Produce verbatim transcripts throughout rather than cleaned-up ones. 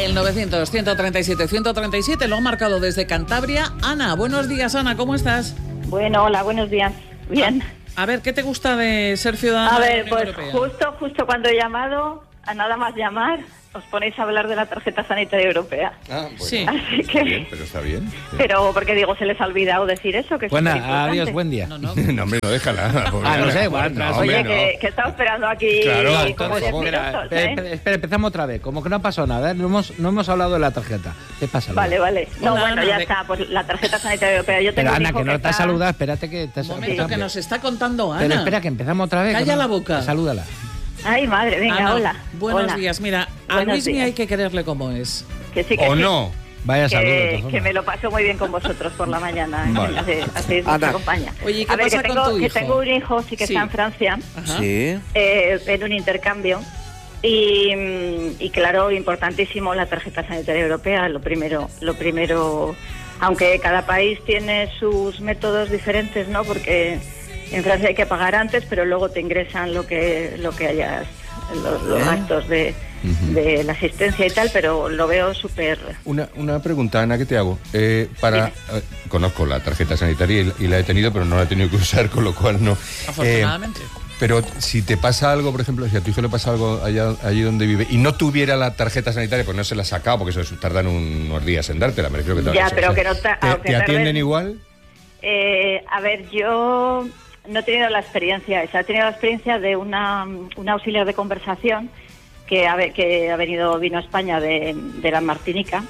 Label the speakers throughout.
Speaker 1: El novecientos, ciento treinta y siete, ciento treinta y siete lo han marcado desde Cantabria. Ana, buenos días, Ana, ¿cómo estás?
Speaker 2: Bueno, hola, buenos días. Bien.
Speaker 1: A, a ver, ¿qué te gusta de ser ciudadana?
Speaker 2: A ver,
Speaker 1: de la
Speaker 2: pues
Speaker 1: Unión Europea?
Speaker 2: justo, justo cuando he llamado, a nada más llamar, os ponéis a hablar de la tarjeta sanitaria europea.
Speaker 3: Ah, bueno.
Speaker 1: Sí.
Speaker 2: Así que...
Speaker 3: Está bien, pero está bien. Sí.
Speaker 2: Pero porque digo, se les ha olvidado decir eso, que es
Speaker 4: Buena,
Speaker 2: superimportante.
Speaker 4: adiós, buen día.
Speaker 1: No, no.
Speaker 3: No, hombre, no déjala. pobre
Speaker 4: Ah, no
Speaker 3: Ana.
Speaker 4: sé, igual,
Speaker 3: No,
Speaker 4: no,
Speaker 3: hombre,
Speaker 2: Oye,
Speaker 3: no.
Speaker 2: que, que estaba esperando aquí
Speaker 3: Claro,
Speaker 2: como
Speaker 3: por
Speaker 2: diez
Speaker 3: favor.
Speaker 2: minutos,
Speaker 4: Espera,
Speaker 2: ¿eh?
Speaker 4: espera, espera, empezamos otra vez. Como que no ha pasado nada, ¿eh? No hemos, no hemos hablado de la tarjeta. ¿Qué pasa?
Speaker 2: Vale, vale. No,
Speaker 1: Hola,
Speaker 2: bueno,
Speaker 1: Ana,
Speaker 2: ya
Speaker 1: de-
Speaker 2: está, pues la tarjeta sanitaria europea. Yo tengo
Speaker 4: Pero
Speaker 2: un
Speaker 4: Ana,
Speaker 2: hijo
Speaker 4: que no te has
Speaker 2: está-
Speaker 4: saludado, espérate que te has
Speaker 1: Un momento que nos está contando Ana.
Speaker 4: Pero espera, que empezamos otra vez.
Speaker 1: Calla
Speaker 4: que no-
Speaker 1: la boca.
Speaker 4: Salúdala.
Speaker 2: Ay, madre, venga,
Speaker 1: Ana,
Speaker 2: hola.
Speaker 1: buenos
Speaker 2: Hola.
Speaker 1: días. Mira, a
Speaker 2: Buenos
Speaker 1: Luismi
Speaker 2: días.
Speaker 1: hay que quererle como es.
Speaker 2: Que sí, que
Speaker 3: ¿O
Speaker 2: sí.
Speaker 3: no?
Speaker 4: Vaya saludo. de todas
Speaker 2: Que,
Speaker 4: formas.
Speaker 2: que me lo paso muy bien con vosotros por la mañana.
Speaker 3: Vale.
Speaker 2: Así, así
Speaker 5: Ana.
Speaker 2: me acompaña.
Speaker 1: Oye, ¿y qué
Speaker 2: a ver,
Speaker 1: pasa
Speaker 2: que
Speaker 1: con
Speaker 2: tengo,
Speaker 1: tu
Speaker 2: que
Speaker 1: hijo?
Speaker 2: tengo un hijo, sí que
Speaker 1: Sí.
Speaker 2: está en Francia,
Speaker 1: Ajá.
Speaker 5: Sí.
Speaker 2: eh, en un intercambio. Y, mm, y claro, importantísimo la tarjeta sanitaria europea. Lo primero, lo primero, aunque cada país tiene sus métodos diferentes, ¿no? Porque en Francia hay que pagar antes, pero luego te ingresan lo que lo que hayas, los, los
Speaker 5: ¿Eh?
Speaker 2: gastos de,
Speaker 3: Ujú.
Speaker 2: de la asistencia y tal. Pero lo veo súper.
Speaker 3: Una, una pregunta, Ana, que te hago. Eh, para eh, Conozco la tarjeta sanitaria y, la- y la he tenido, pero no la he tenido que usar, con lo cual no.
Speaker 1: Afortunadamente.
Speaker 3: Eh, pero si te pasa algo, por ejemplo, si a tu hijo le pasa algo allá, allí donde vive y no tuviera la tarjeta sanitaria, pues no se la ha sacado, porque eso es- tardan unos días en dártela, me refiero que te
Speaker 2: Ya,
Speaker 3: eso,
Speaker 2: pero
Speaker 3: o sea,
Speaker 2: que no ta-
Speaker 3: ¿Te,
Speaker 2: aunque
Speaker 3: te atienden
Speaker 2: tarden-
Speaker 3: igual?
Speaker 2: Eh, a ver, yo no he tenido la experiencia esa, he tenido la experiencia de una, una auxiliar de conversación que ha, ve- que ha venido, vino a España de, de la Martinica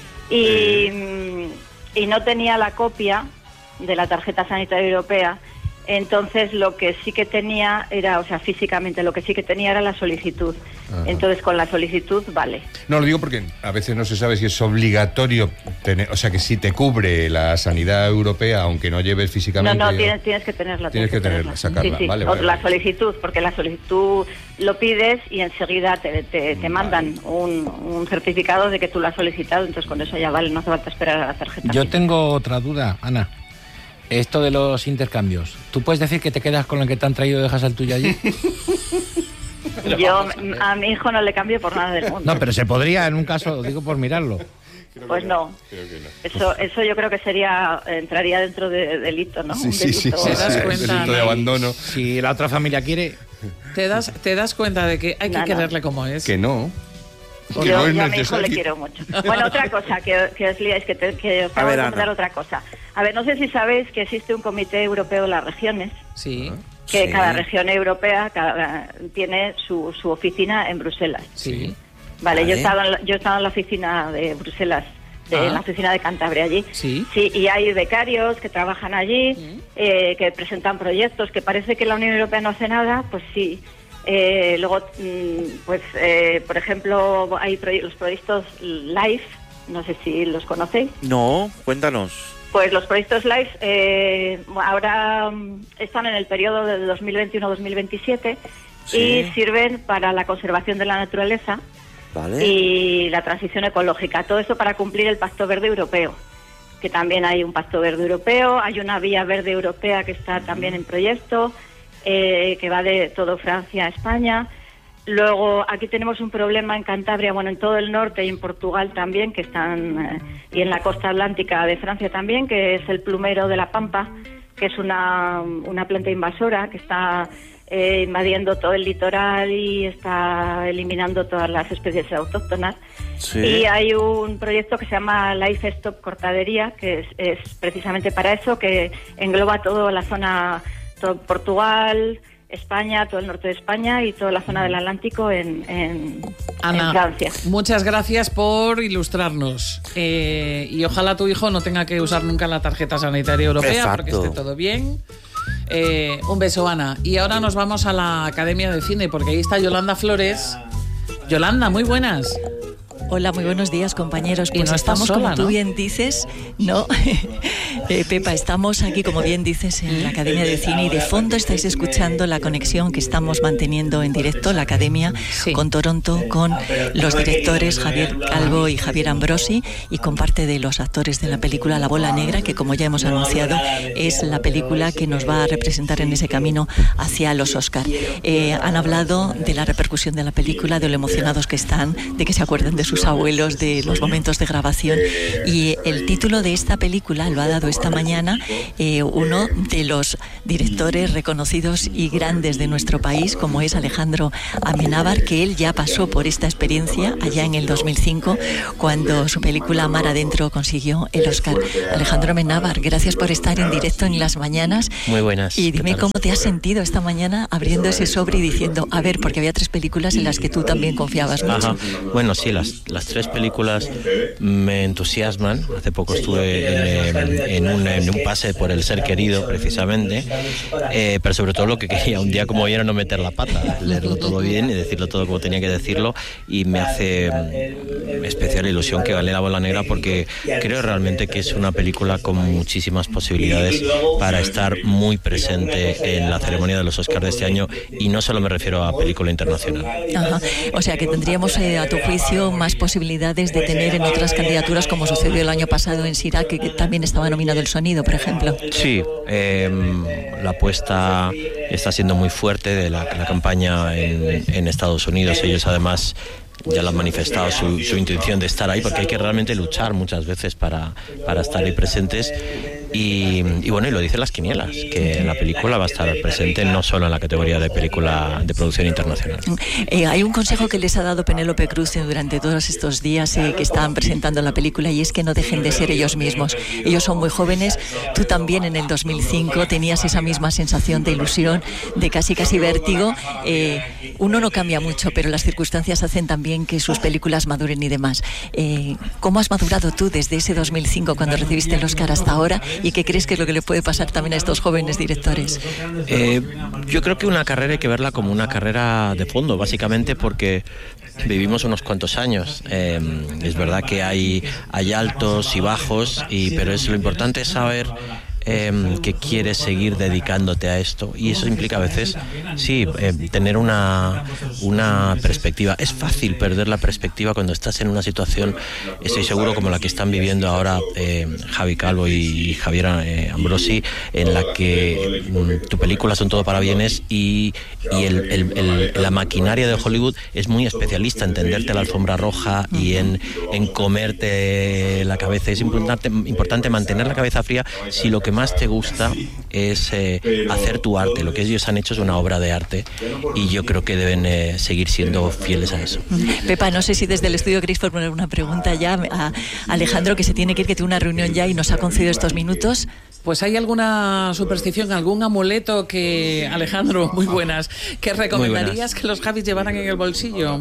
Speaker 2: y, mm, y no tenía la copia de la tarjeta sanitaria europea. Entonces lo que sí que tenía era, o sea, físicamente lo que sí que tenía era la solicitud.
Speaker 3: Ajá.
Speaker 2: Entonces con la solicitud vale.
Speaker 3: No, lo digo porque a veces no se sabe si es obligatorio tener, o sea, que si te cubre la sanidad europea, aunque no lleves
Speaker 2: No,
Speaker 3: físicamente...
Speaker 2: no, tienes, tienes que tenerla.
Speaker 3: Tienes que tenerla, sacarla,
Speaker 2: Sí, sí.
Speaker 3: vale,
Speaker 2: O
Speaker 3: vale,
Speaker 2: la
Speaker 3: vale.
Speaker 2: solicitud, porque la solicitud lo pides y enseguida te, te, te
Speaker 3: Vale.
Speaker 2: mandan un, un certificado de que tú la has solicitado, entonces con eso ya vale, no hace falta esperar a la tarjeta.
Speaker 4: Yo tengo otra duda, Ana. Esto de los intercambios. ¿Tú puedes decir que te quedas con el que te han traído y dejas el tuyo allí?
Speaker 2: Yo a mi hijo no le cambio por nada del mundo.
Speaker 4: No, pero se podría en un caso, digo por mirarlo.
Speaker 2: Pues no.
Speaker 3: Creo que no.
Speaker 2: Eso, eso yo creo que sería, entraría dentro de delito, ¿no?
Speaker 3: Sí,
Speaker 2: Un
Speaker 3: sí, sí,
Speaker 2: delito.
Speaker 3: sí,
Speaker 1: ¿Te das
Speaker 3: sí,
Speaker 1: cuenta,
Speaker 3: delito de
Speaker 1: Ana?
Speaker 3: abandono.
Speaker 4: Si la otra familia quiere...
Speaker 1: ¿Te das, te das cuenta de que hay que
Speaker 2: No, no.
Speaker 1: quererle como es?
Speaker 3: Que no. Que
Speaker 2: Yo,
Speaker 3: no es
Speaker 2: yo a mi hijo le
Speaker 3: necesario.
Speaker 2: quiero mucho. Bueno, otra cosa que, que os liáis, que, te, que os
Speaker 5: A
Speaker 2: acabo
Speaker 5: ver,
Speaker 2: de
Speaker 5: Ana.
Speaker 2: comentar otra cosa. A ver, no sé si sabéis que existe un Comité Europeo de las Regiones,
Speaker 1: Sí,
Speaker 2: que
Speaker 5: Sí.
Speaker 2: cada región europea cada- tiene su, su oficina en Bruselas.
Speaker 1: sí.
Speaker 2: Vale,
Speaker 5: Vale.
Speaker 2: yo he estado en la, yo he estado en la oficina de Bruselas, de
Speaker 1: Ah.
Speaker 2: la oficina de Cantabria allí.
Speaker 1: Sí.
Speaker 2: Sí, y hay becarios que trabajan allí, eh, que presentan proyectos, que parece que la Unión Europea no hace nada, pues sí. Eh, luego, mm, pues, eh, por ejemplo, hay proye- los proyectos LIFE, no sé si los conocéis.
Speaker 5: No, cuéntanos.
Speaker 2: Pues los proyectos LIFE eh, ahora mm, están en el periodo de dos mil veintiuno a dos mil veintisiete
Speaker 5: Sí.
Speaker 2: y sirven para la conservación de la naturaleza
Speaker 5: Vale.
Speaker 2: y la transición ecológica. Todo eso para cumplir el Pacto Verde Europeo, que también hay un Pacto Verde Europeo, hay una Vía Verde Europea que está también en proyecto, eh, que va de todo Francia a España. Luego aquí tenemos un problema en Cantabria, bueno, en todo el norte y en Portugal también, que están, eh, y en la costa atlántica de Francia también, que es el plumero de la Pampa, que es una, una planta invasora que está eh, invadiendo todo el litoral y está eliminando todas las especies autóctonas.
Speaker 5: Sí.
Speaker 2: Y hay un proyecto que se llama Life Stop Cortadería, que es, es precisamente para eso, que engloba toda la zona, todo Portugal, España, todo el norte de España y toda la zona del Atlántico en, en,
Speaker 1: Ana,
Speaker 2: en Francia.
Speaker 1: muchas gracias por ilustrarnos. Eh, y ojalá tu hijo no tenga que usar nunca la tarjeta sanitaria europea,
Speaker 5: Exacto.
Speaker 1: porque esté todo bien. Eh, un beso, Ana. Y ahora nos vamos a la Academia de Cine, porque ahí está Yolanda Flores. Yolanda, muy buenas.
Speaker 6: Hola, muy buenos días, compañeros.
Speaker 1: Y
Speaker 6: Pues
Speaker 1: no estás
Speaker 6: estamos,
Speaker 1: sola,
Speaker 6: como tú
Speaker 1: ¿no?
Speaker 6: bien dices, no, eh, Pepa, estamos aquí, como bien dices, en la Academia de Cine y de fondo estáis escuchando la conexión que estamos manteniendo en directo, la Academia,
Speaker 1: Sí.
Speaker 6: con Toronto, con los directores Javier Calvo y Javier Ambrosi y con parte de los actores de la película La Bola Negra, que como ya hemos anunciado, es la película que nos va a representar en ese camino hacia los Oscar. Eh, han hablado de la repercusión de la película, de lo emocionados que están, de que se acuerdan de de sus abuelos, de los momentos de grabación. Y el título de esta película lo ha dado esta mañana eh, uno de los directores reconocidos y grandes de nuestro país, como es Alejandro Amenábar, que él ya pasó por esta experiencia allá en el dos mil cinco, cuando su película Mar Adentro consiguió el Oscar. Alejandro Amenábar, gracias por estar en directo en Las Mañanas.
Speaker 7: Muy buenas.
Speaker 6: Y dime cómo te has sentido esta mañana abriendo ese sobre y diciendo, a ver, porque había tres películas en las que tú también confiabas mucho.
Speaker 7: Ajá. Bueno, sí, las, las tres películas me entusiasman. Hace poco estuve en, en, un, en un pase por El ser querido, precisamente, eh, pero sobre todo lo que quería un día como hoy era no meter la pata, leerlo todo bien y decirlo todo como tenía que decirlo, y me hace especial ilusión que gane La Bola Negra, porque creo realmente que es una película con muchísimas posibilidades para estar muy presente en la ceremonia de los Oscars de este año, y no solo me refiero a película internacional.
Speaker 6: Ajá. O sea que tendríamos, eh, a tu juicio, más posibilidades de tener en otras candidaturas, como sucedió el año pasado en Sirac, que, que también estaba nominado El Sonido, por ejemplo.
Speaker 7: Sí, eh, la apuesta está siendo muy fuerte de la, la campaña en, en Estados Unidos. Ellos además ya lo han manifestado su, su intención de estar ahí, porque hay que realmente luchar muchas veces para, para estar ahí presentes. Y, y bueno, y lo dicen las quinielas, que la película va a estar presente no solo en la categoría de película de producción internacional.
Speaker 6: Eh, hay un consejo que les ha dado Penélope Cruz durante todos estos días eh, que estaban presentando la película, y es que no dejen de ser ellos mismos. Ellos son muy jóvenes. Tú también en el dos mil cinco tenías esa misma sensación de ilusión, de casi casi vértigo. Eh, uno no cambia mucho, pero las circunstancias hacen también que sus películas maduren y demás. Eh, ¿Cómo has madurado tú desde ese dos mil cinco, cuando recibiste el Oscar, hasta ahora? ¿Y qué crees que es lo que le puede pasar también a estos jóvenes directores?
Speaker 7: Eh, yo creo que una carrera hay que verla como una carrera de fondo, básicamente porque vivimos unos cuantos años. Eh, es verdad que hay, hay altos y bajos, y, pero es, lo importante es saber Eh, que quieres seguir dedicándote a esto, y eso implica a veces sí, eh, tener una, una perspectiva. Es fácil perder la perspectiva cuando estás en una situación, estoy seguro, como la que están viviendo ahora eh, Javi Calvo y Javier eh, Ambrosi, en la que mm, tu película son todo parabienes, y, y el, el, el, la maquinaria de Hollywood es muy especialista en tenderte la alfombra roja y en, en comerte la cabeza. Es importante, importante mantener la cabeza fría si lo que más te gusta es eh, hacer tu arte. Lo que ellos han hecho es una obra de arte, y yo creo que deben eh, seguir siendo fieles a eso.
Speaker 6: Pepa, no sé si desde el estudio queréis formular una pregunta ya a Alejandro, que se tiene que ir, que tiene una reunión ya y nos ha concedido estos minutos.
Speaker 1: Pues hay alguna superstición, algún amuleto que, Alejandro, muy buenas, que recomendarías buenas. que los Javis llevaran en el bolsillo?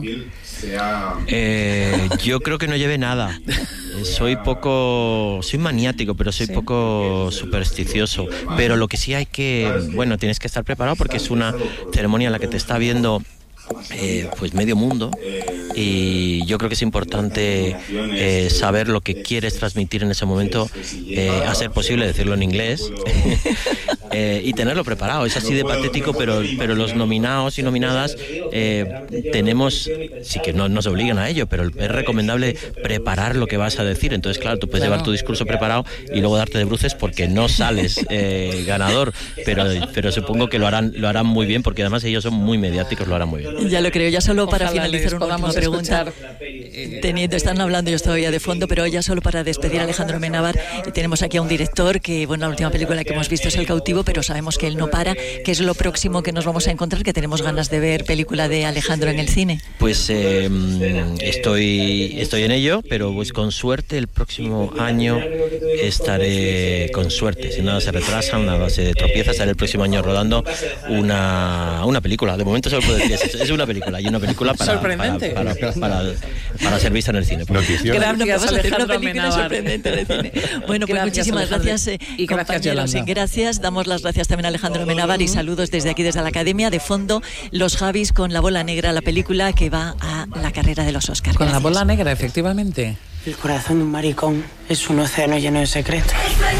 Speaker 7: Eh, yo creo que no lleve nada. Soy poco, soy maniático, pero soy ¿Sí? poco supersticioso. Pero lo que sí hay que, bueno, tienes que estar preparado, porque es una ceremonia en la que te está viendo Eh, pues medio mundo, y yo creo que es importante eh, saber lo que quieres transmitir en ese momento, eh, a ser posible decirlo en inglés eh, y tenerlo preparado. Es así de patético, pero, pero los nominados y nominadas eh, tenemos, sí que no nos obligan a ello, pero es recomendable preparar lo que vas a decir. Entonces, claro, tú puedes llevar tu discurso preparado y luego darte de bruces porque no sales eh, ganador, pero, pero supongo que lo harán, lo harán muy bien, porque además ellos son muy mediáticos, lo harán muy bien.
Speaker 6: Ya lo creo. Ya solo para
Speaker 1: Ojalá
Speaker 6: finalizar una última pregunta. Teniendo, están hablando ellos todavía de fondo, pero ya solo para despedir a Alejandro Amenábar, tenemos aquí a un director que, bueno, la última película que hemos visto es El cautivo, pero sabemos que él no para. ¿Qué es lo próximo que nos vamos a encontrar? Que tenemos ganas de ver película de Alejandro en el cine.
Speaker 7: Pues eh, estoy, estoy en ello, pero pues con suerte el próximo año estaré, con suerte, si nada se retrasa, nada se tropieza, estaré el próximo año rodando una, una película. De momento solo puedo decir eso. Es una película, y una película para, para, para, para, para, para ser vista en el cine.
Speaker 1: Gracias,
Speaker 6: gracias
Speaker 1: Alejandro
Speaker 6: Amenábar. Bueno, pues gracias, muchísimas gracias. Eh,
Speaker 1: y gracias, Yolanda.
Speaker 6: Y gracias, damos las gracias también a Alejandro Amenábar, y saludos desde aquí, desde la Academia. De fondo, Los Javis con La Bola Negra, la película que va a la carrera de los Oscars.
Speaker 1: Con gracias. La Bola Negra, efectivamente.
Speaker 8: El corazón de un maricón es un océano lleno de secretos.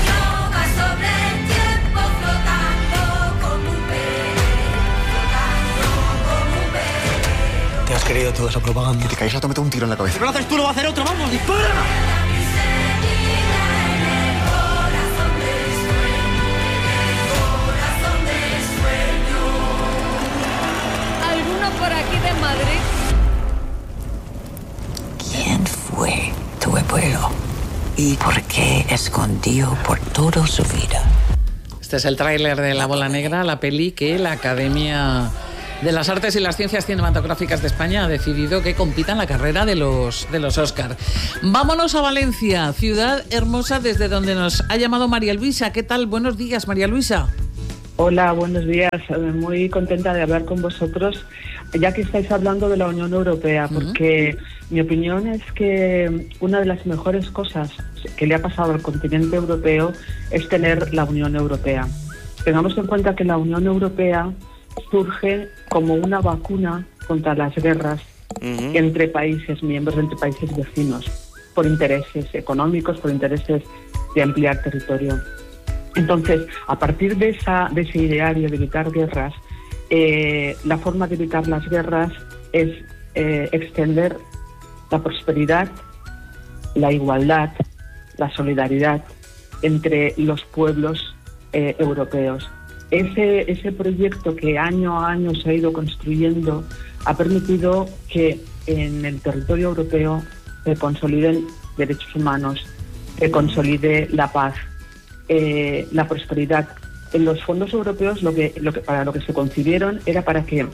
Speaker 9: Te has creído toda esa propaganda.
Speaker 10: Que te caes a te meto un tiro en la cabeza.
Speaker 9: Si no lo haces tú, lo va a hacer otro. ¡Vamos, dispara!
Speaker 11: ¿Alguno por aquí de Madrid?
Speaker 6: ¿Quién
Speaker 10: pueblo y por qué escondió por toda su vida.
Speaker 1: Este es el tráiler de La Bola Negra, la peli que la Academia de las Artes y las Ciencias Cinematográficas de España ha decidido que compita en la carrera de los, de los Oscar. Vámonos a Valencia, ciudad hermosa desde donde nos ha llamado María Luisa. ¿Qué tal? Buenos días, María Luisa.
Speaker 11: Hola, buenos días. Muy contenta de hablar con vosotros, ya que estáis hablando de la Unión Europea, porque uh-huh. mi opinión es que una de las mejores cosas que le ha pasado al continente europeo es tener la Unión Europea. Tengamos en cuenta que la Unión Europea surge como una vacuna contra las guerras uh-huh. entre países miembros, entre países vecinos, por intereses económicos, por intereses de ampliar territorio. Entonces, a partir de, esa, de ese ideario de evitar guerras, eh, la forma de evitar las guerras es eh, extender la prosperidad, la igualdad, la solidaridad entre los pueblos eh, europeos. Ese, ese proyecto que año a año se ha ido construyendo ha permitido que en el territorio europeo se consoliden derechos humanos, se consolide la paz, Eh, la prosperidad. En los fondos europeos lo que, lo que para lo que se concibieron era para que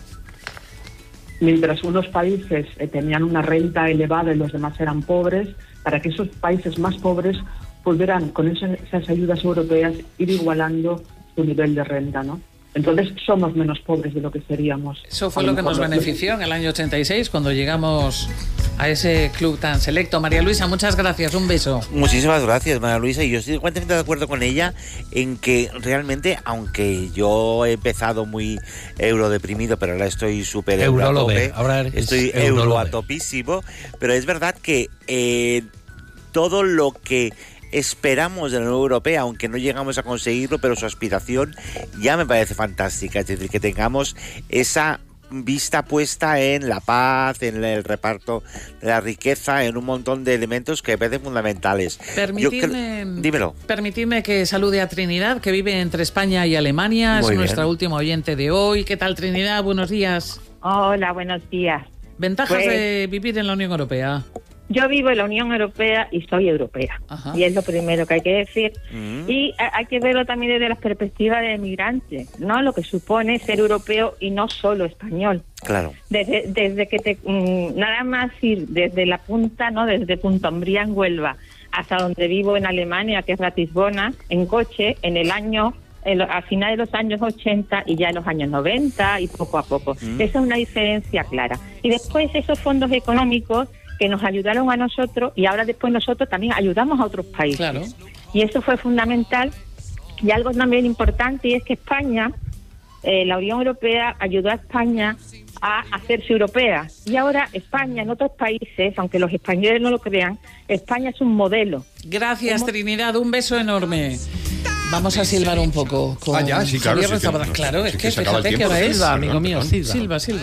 Speaker 11: mientras unos países eh, tenían una renta elevada y los demás eran pobres, para que esos países más pobres pudieran con esas, esas ayudas europeas ir igualando su nivel de renta, ¿no? Entonces somos menos pobres de lo que seríamos.
Speaker 1: Eso fue lo que nos benefició en el año ochenta y seis cuando llegamos a ese club tan selecto. María Luisa, muchas gracias, un beso.
Speaker 5: Muchísimas gracias, María Luisa, y yo estoy completamente de acuerdo con ella en que realmente, aunque yo he empezado muy eurodeprimido, pero ahora estoy súper euro a tope, ahora estoy euro a topísimo, pero es verdad que eh, todo lo que esperamos de la Unión Europea, aunque no llegamos a conseguirlo, pero su aspiración ya me parece fantástica, es decir, que tengamos esa vista puesta en la paz, en el reparto de la riqueza, en un montón de elementos que me parecen fundamentales.
Speaker 1: Permitidme,
Speaker 5: Yo, dímelo.
Speaker 1: Permitidme que salude a Trinidad, que vive entre España y Alemania. Muy es nuestra bien. Última oyente de hoy. ¿Qué tal, Trinidad? Buenos días.
Speaker 12: Hola, buenos días.
Speaker 1: Ventajas
Speaker 12: pues,
Speaker 1: de vivir en la Unión Europea.
Speaker 12: Yo vivo en la Unión Europea y soy europea. Ajá. Y es lo primero que hay que decir. Mm. Y hay que verlo también desde la perspectiva de migrante, ¿no? Lo que supone ser europeo y no solo español.
Speaker 5: Claro.
Speaker 12: Desde, desde que te... Mmm, nada más ir desde la punta, ¿no? Desde Punta Umbría en Huelva hasta donde vivo en Alemania, que es Ratisbona, en coche, en el año... a finales de los años ochenta y ya en los años noventa y poco a poco. Mm. Esa es una diferencia clara. Y después esos fondos económicos que nos ayudaron a nosotros y ahora después nosotros también ayudamos a otros países.
Speaker 1: Claro.
Speaker 12: Y eso fue fundamental. Y algo también importante y es que España, eh, la Unión Europea ayudó a España a hacerse europea. Y ahora España en otros países, aunque los españoles no lo crean, España es un modelo.
Speaker 1: Gracias, ¿Cómo? Trinidad, un beso enorme. Vamos a silbar un poco con
Speaker 3: ah, ya, sí, claro,
Speaker 1: Javier
Speaker 3: sí,
Speaker 1: Rezabala.
Speaker 3: Sí,
Speaker 1: claro,
Speaker 3: sí,
Speaker 1: es
Speaker 3: sí,
Speaker 1: que,
Speaker 3: que
Speaker 1: fíjate que ahora es.
Speaker 4: Silva, amigo mío, silva.
Speaker 1: Silva, silva.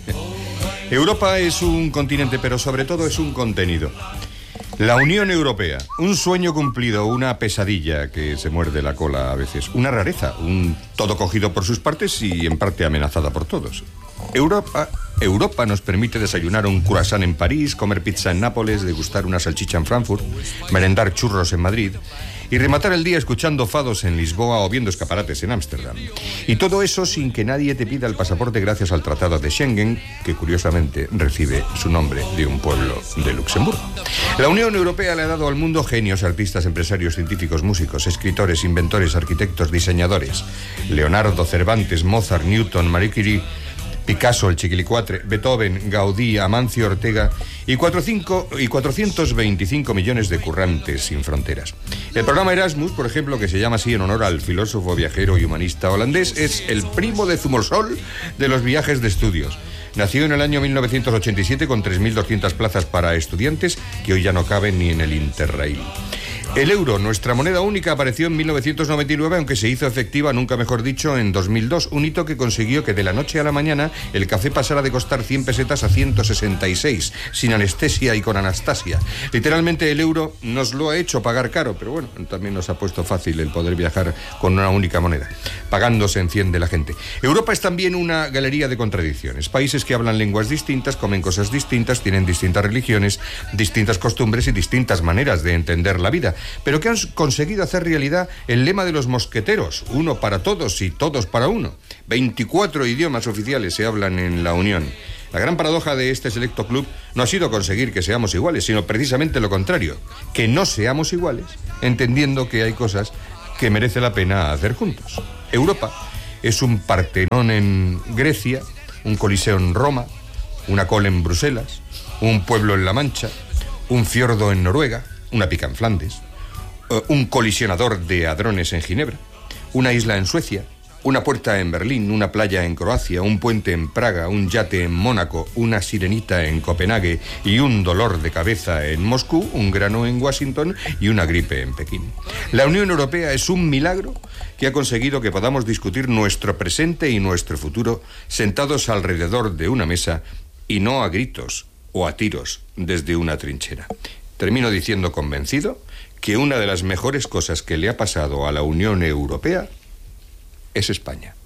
Speaker 3: Europa es un continente, pero sobre todo es un contenido. La Unión Europea, un sueño cumplido, una pesadilla que se muerde la cola a veces, una rareza, un todo cogido por sus partes y en parte amenazada por todos. Europa, Europa nos permite desayunar un croissant en París, comer pizza en Nápoles, degustar una salchicha en Frankfurt, merendar churros en Madrid y rematar el día escuchando fados en Lisboa o viendo escaparates en Ámsterdam. Y todo eso sin que nadie te pida el pasaporte gracias al Tratado de Schengen, que curiosamente recibe su nombre de un pueblo de Luxemburgo. La Unión Europea le ha dado al mundo genios, artistas, empresarios, científicos, músicos, escritores, inventores, arquitectos, diseñadores. Leonardo, Cervantes, Mozart, Newton, Marie Curie, Picasso, el Chiquilicuatre, Beethoven, Gaudí, Amancio Ortega y, y cuatrocientos veinticinco millones de currantes sin fronteras. El programa Erasmus, por ejemplo, que se llama así en honor al filósofo, viajero y humanista holandés, es el primo de Zumosol de los viajes de estudios. Nació en el año mil novecientos ochenta y siete con tres mil doscientas plazas para estudiantes que hoy ya no caben ni en el Interrail. El euro, nuestra moneda única, apareció en mil novecientos noventa y nueve, aunque se hizo efectiva, nunca mejor dicho, en dos mil dos, un hito que consiguió que de la noche a la mañana el café pasara de costar cien pesetas a ciento sesenta y seis, sin anestesia y con Anastasia. Literalmente el euro nos lo ha hecho pagar caro, pero bueno, también nos ha puesto fácil el poder viajar con una única moneda. Pagando se enciende la gente. Europa es también una galería de contradicciones. Países que hablan lenguas distintas, comen cosas distintas, tienen distintas religiones, distintas costumbres y distintas maneras de entender la vida, pero que han conseguido hacer realidad el lema de los mosqueteros: uno para todos y todos para uno. veinticuatro idiomas oficiales se hablan en la Unión. La gran paradoja de este selecto club no ha sido conseguir que seamos iguales, sino precisamente lo contrario, que no seamos iguales, entendiendo que hay cosas que merece la pena hacer juntos. Europa es un Partenón en Grecia, un Coliseo en Roma, una col en Bruselas, un pueblo en La Mancha, un fiordo en Noruega, una pica en Flandes, un colisionador de hadrones en Ginebra, una isla en Suecia, una puerta en Berlín, una playa en Croacia, un puente en Praga, un yate en Mónaco, una sirenita en Copenhague y un dolor de cabeza en Moscú, un grano en Washington y una gripe en Pekín. La Unión Europea es un milagro que ha conseguido que podamos discutir nuestro presente y nuestro futuro sentados alrededor de una mesa y no a gritos o a tiros desde una trinchera. Termino diciendo convencido que una de las mejores cosas que le ha pasado a la Unión Europea es España.